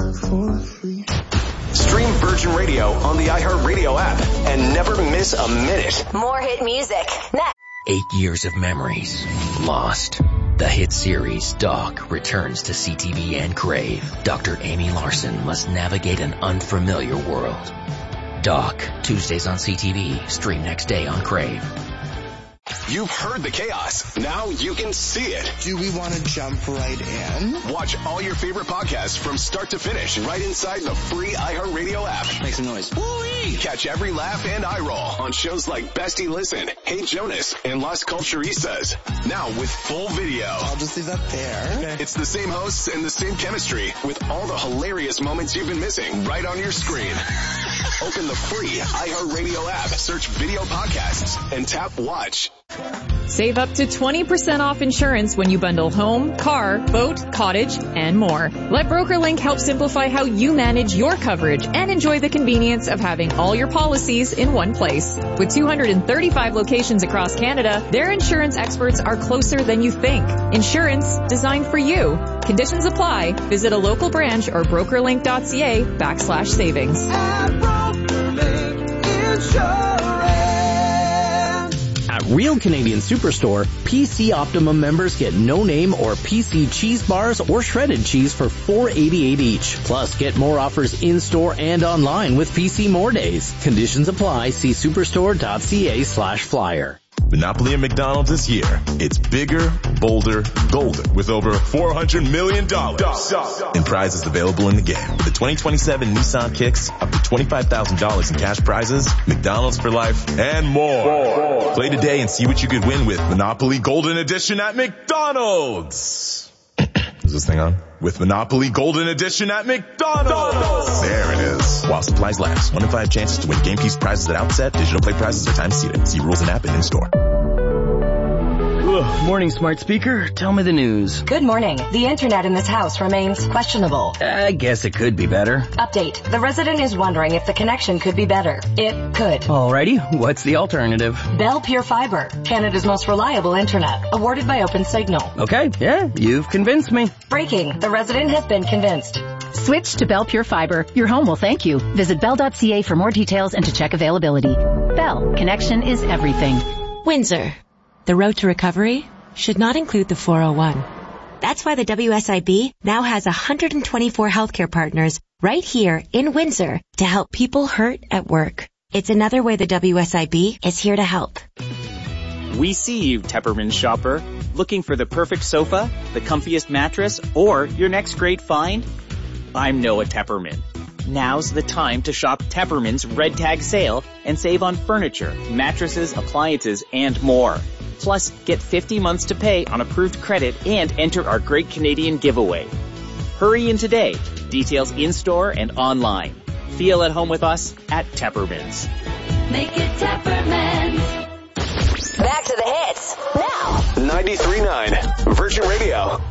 for free. Stream Virgin Radio on the iHeartRadio app and never miss a minute. More hit music. Next. 8 years of memories lost. The hit series Doc returns to CTV and Crave. Dr. Amy Larson must navigate an unfamiliar world. Doc, Tuesdays on CTV, stream next day on Crave. You've heard the chaos. Now you can see it. Do we want to jump right in? Watch all your favorite podcasts from start to finish right inside the free iHeartRadio app. Make some noise. Woo-wee! Catch every laugh and eye roll on shows like Bestie Listen, Hey Jonas, and Las Culturistas. Now with full video. I'll just leave that there. Okay. It's the same hosts and the same chemistry with all the hilarious moments you've been missing right on your screen. Open the free iHeartRadio app, search video podcasts, and tap watch. Save up to 20% off insurance when you bundle home, car, boat, cottage, and more. Let BrokerLink help simplify how you manage your coverage and enjoy the convenience of having all your policies in one place. With 235 locations across Canada, their insurance experts are closer than you think. Insurance designed for you. Conditions apply. Visit a local branch or brokerlink.ca/savings. At BrokerLink Insurance. At Real Canadian Superstore, PC Optimum members get no name or PC cheese bars or shredded cheese for $4.88 each. Plus, get more offers in-store and online with PC More Days. Conditions apply. See superstore.ca/flyer. Monopoly at McDonald's this year. It's bigger, bolder, golden with over $400 million in prizes available in the game. The 2027 Nissan Kicks, up to $25,000 in cash prizes, McDonald's for life, and more. Play today and see what you could win with Monopoly Golden Edition at McDonald's. Is this thing on? With Monopoly Golden Edition at McDonald's. There it is. While supplies last. 1 in 5 chances to win game piece prizes at outset. Digital play prizes are time seated. See rules and app and in-store. Morning, smart speaker. Tell me the news. Good morning. The internet in this house remains questionable. I guess it could be better. Update. The resident is wondering if the connection could be better. It could. Alrighty, what's the alternative? Bell Pure Fiber, Canada's most reliable internet, awarded by OpenSignal. Okay, yeah, you've convinced me. Breaking. The resident has been convinced. Switch to Bell Pure Fiber. Your home will thank you. Visit bell.ca for more details and to check availability. Bell. Connection is everything. Windsor. The road to recovery should not include the 401. That's why the WSIB now has 124 healthcare partners right here in Windsor to help people hurt at work. It's another way the WSIB is here to help. We see you, Tepperman shopper. Looking for the perfect sofa, the comfiest mattress, or your next great find? I'm Noah Tepperman. Now's the time to shop Tepperman's Red Tag sale and save on furniture, mattresses, appliances, and more. Plus, get 50 months to pay on approved credit and enter our Great Canadian Giveaway. Hurry in today. Details in-store and online. Feel at home with us at Tepperman's. Make it Tepperman's. Back to the hits now. 93.9 Virgin Radio.